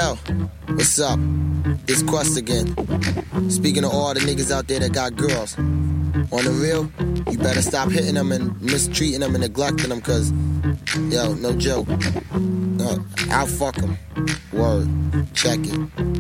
Yo, what's up? It's Quest again. Speaking of all the niggas out there that got girls, on the real, you better stop hitting them and mistreating them and neglecting them, cause, yo, no joke. I'll fuck them. Word. Check it.